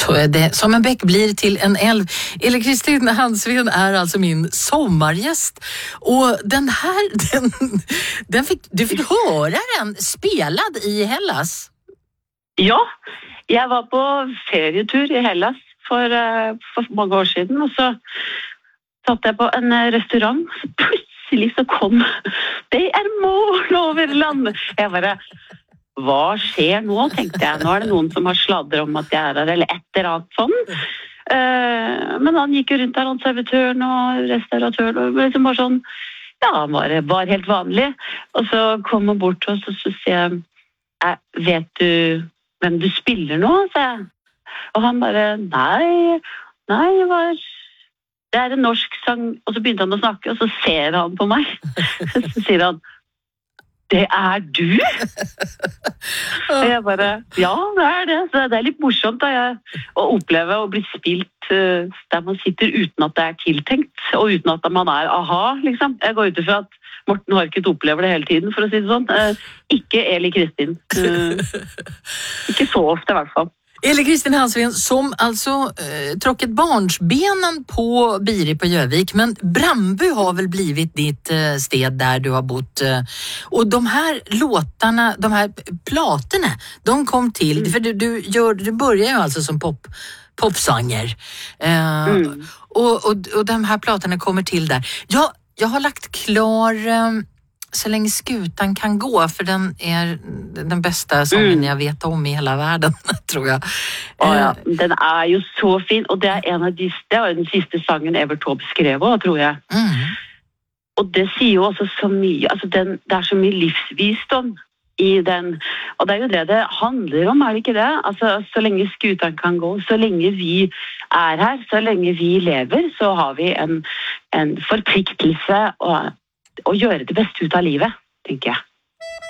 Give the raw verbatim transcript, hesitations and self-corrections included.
Så är det. Som en bäck blir till en älv. Ellen-Kristin Hansven är alltså min sommargäst. Och den här, den, den fick, du fick höra den spelad i Hellas. Ja, jag var på ferietur i Hellas för, för många år sedan. Och så satt jag på en restaurang. Så plötsligt så kom det är mål över landet. Jag bara... Hva skjer nå, tenkte jeg. Nå er det noen som har sladret om at jeg er her, eller et eller annet sånn. Uh, men han gikk jo rundt der, han servitøren og restauratøren, og liksom bare sånn, ja, han var, var helt vanlig. Og så kom han bort og så, så sier jeg, eh, vet du hvem du spiller nå, sa jeg. Og han bare, nei, nei, jeg var... Det er en norsk sang, og så begynte han å snakke, og så ser han på meg. Så sier han, det er du? Og jeg bare, ja, det er det. Så det er litt morsomt da, jeg, å oppleve å bli spilt uh, der man sitter uten at det er tiltenkt, og uten at man er aha, liksom. Jeg går ut ifra at Morten Harket opplever det hele tiden, for å si det sånn. Uh, ikke Ellen-Kristin. Uh, ikke så ofte i hvert fall. Ellen-Kristin Hansven som alltså eh, tråkigt barnsbenen på Biri på Jövik, men Brandby har väl blivit ditt eh, sted där du har bott. Eh, och de här låtarna, de här platerna, de kom till, mm. för du, du, gör, du börjar ju alltså som pop, popsanger. Eh, mm. och, och, och de här platerna kommer till där. Jag, jag har lagt klar... Eh, Så länge skutan kan gå, för den är den bästa sången mm. jag vet om i hela världen, tror jag. Oh, ja. Den är ju så fin, och det är en av de, det är den sista sången Evert Taube skrev, tror jag. Mm. Och det säger ju också så mycket, alltså den, det är så mycket livsvisdom i den, och det är ju det det handlar om, är det inte det? Alltså, så länge skutan kan gå, så länge vi är här, så länge vi lever, så har vi en, en förpliktelse och och göra det bästa ut av livet, tänker jag.